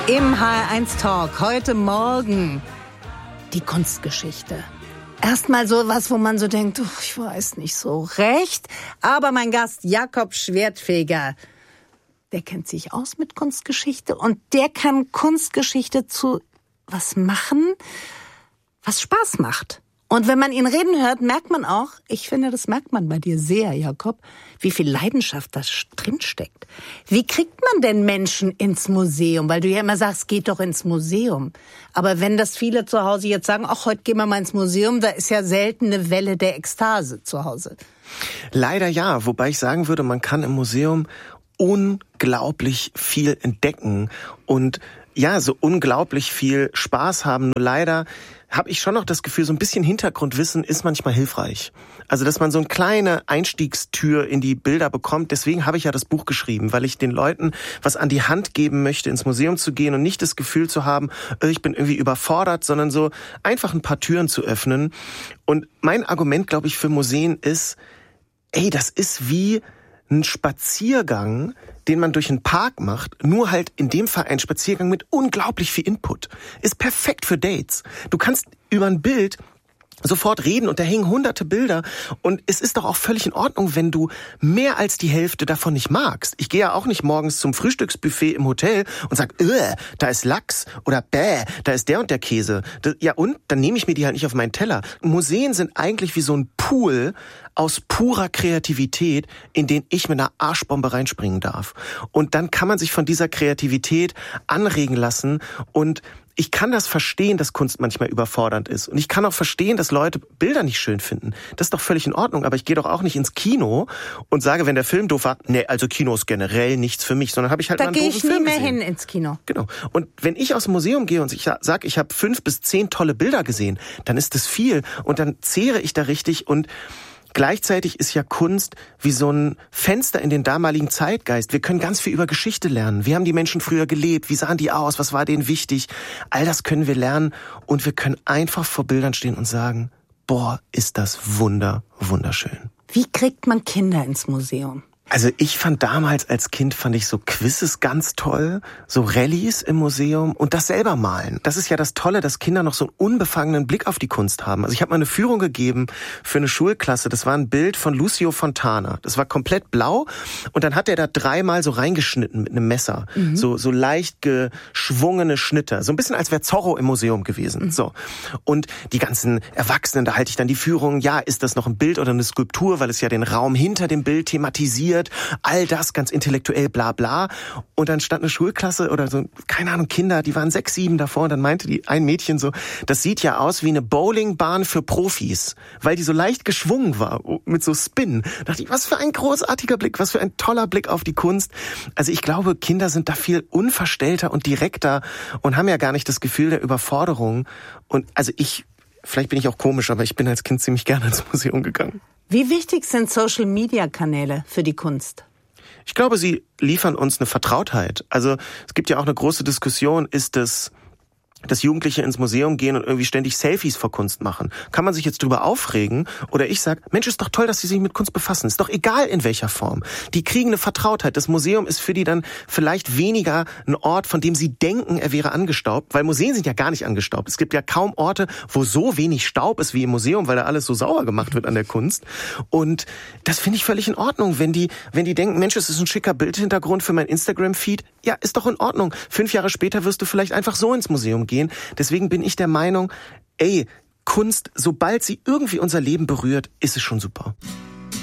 Im HR1 Talk heute Morgen die Kunstgeschichte. Erstmal so was, wo man so denkt, ich weiß nicht so recht. Aber mein Gast Jakob Schwertfeger, der kennt sich aus mit Kunstgeschichte und der kann Kunstgeschichte zu was machen, was Spaß macht. Und wenn man ihn reden hört, merkt man auch, ich finde, das merkt man bei dir sehr, Jakob, wie viel Leidenschaft das drinsteckt. Wie kriegt man denn Menschen ins Museum? Weil du ja immer sagst, geht doch ins Museum. Aber wenn das viele zu Hause jetzt sagen, ach, heute gehen wir mal ins Museum, da ist ja selten eine Welle der Ekstase zu Hause. Leider ja, wobei ich sagen würde, man kann im Museum unglaublich viel entdecken und ja, so unglaublich viel Spaß haben. Nur leider habe ich schon noch das Gefühl, so ein bisschen Hintergrundwissen ist manchmal hilfreich. Also, dass man so eine kleine Einstiegstür in die Bilder bekommt. Deswegen habe ich ja das Buch geschrieben, weil ich den Leuten was an die Hand geben möchte, ins Museum zu gehen und nicht das Gefühl zu haben, ich bin irgendwie überfordert, sondern so einfach ein paar Türen zu öffnen. Und mein Argument, glaube ich, für Museen ist, das ist wie ein Spaziergang, den man durch einen Park macht, nur halt in dem Fall ein Spaziergang mit unglaublich viel Input. Ist perfekt für Dates. Du kannst über ein Bild sofort reden und da hängen hunderte Bilder und es ist doch auch völlig in Ordnung, wenn du mehr als die Hälfte davon nicht magst. Ich gehe ja auch nicht morgens zum Frühstücksbuffet im Hotel und sag, da ist Lachs oder da ist der und der Käse. Ja und? Dann nehme ich mir die halt nicht auf meinen Teller. Museen sind eigentlich wie so ein Pool aus purer Kreativität, in den ich mit einer Arschbombe reinspringen darf. Und dann kann man sich von dieser Kreativität anregen lassen und ich kann das verstehen, dass Kunst manchmal überfordernd ist. Und ich kann auch verstehen, dass Leute Bilder nicht schön finden. Das ist doch völlig in Ordnung. Aber ich gehe doch auch nicht ins Kino und sage, wenn der Film doof war, also Kino ist generell nichts für mich, sondern habe ich halt mal einen doofen Film gesehen. Da gehe ich nie mehr hin ins Kino. Genau. Und wenn ich aus dem Museum gehe und ich sage, ich habe 5 bis 10 tolle Bilder gesehen, dann ist das viel. Und dann zehre ich da richtig und gleichzeitig ist ja Kunst wie so ein Fenster in den damaligen Zeitgeist. Wir können ganz viel über Geschichte lernen. Wie haben die Menschen früher gelebt? Wie sahen die aus? Was war denen wichtig? All das können wir lernen und wir können einfach vor Bildern stehen und sagen, boah, ist das wunderschön. Wie kriegt man Kinder ins Museum? Also ich fand damals als Kind, so Quizzes ganz toll, so Rallyes im Museum und das selber malen. Das ist ja das Tolle, dass Kinder noch so einen unbefangenen Blick auf die Kunst haben. Also ich habe mal eine Führung gegeben für eine Schulklasse, das war ein Bild von Lucio Fontana. Das war komplett blau und dann hat er da 3-mal so reingeschnitten mit einem Messer. Mhm. So leicht geschwungene Schnitte. So ein bisschen als wäre Zorro im Museum gewesen. Mhm. So. Und die ganzen Erwachsenen, da halte ich dann die Führung, ja, ist das noch ein Bild oder eine Skulptur, weil es ja den Raum hinter dem Bild thematisiert. All das ganz intellektuell, bla bla. Und dann stand eine Schulklasse oder so, keine Ahnung, Kinder, die waren 6, 7 davor und dann meinte ein Mädchen so, das sieht ja aus wie eine Bowlingbahn für Profis, weil die so leicht geschwungen war, mit so Spin. Da dachte ich, was für ein großartiger Blick, was für ein toller Blick auf die Kunst. Also ich glaube, Kinder sind da viel unverstellter und direkter und haben ja gar nicht das Gefühl der Überforderung. Und also vielleicht bin ich auch komisch, aber ich bin als Kind ziemlich gerne ins Museum gegangen. Wie wichtig sind Social-Media-Kanäle für die Kunst? Ich glaube, sie liefern uns eine Vertrautheit. Also es gibt ja auch eine große Diskussion, ist es, dass Jugendliche ins Museum gehen und irgendwie ständig Selfies vor Kunst machen. Kann man sich jetzt drüber aufregen? Oder ich sag, Mensch, ist doch toll, dass sie sich mit Kunst befassen. Ist doch egal, in welcher Form. Die kriegen eine Vertrautheit. Das Museum ist für die dann vielleicht weniger ein Ort, von dem sie denken, er wäre angestaubt. Weil Museen sind ja gar nicht angestaubt. Es gibt ja kaum Orte, wo so wenig Staub ist wie im Museum, weil da alles so sauber gemacht wird an der Kunst. Und das finde ich völlig in Ordnung. Wenn die denken, Mensch, es ist ein schicker Bildhintergrund für mein Instagram-Feed. Ja, ist doch in Ordnung. 5 Jahre später wirst du vielleicht einfach so ins Museum gehen. Deswegen bin ich der Meinung, Kunst, sobald sie irgendwie unser Leben berührt, ist es schon super.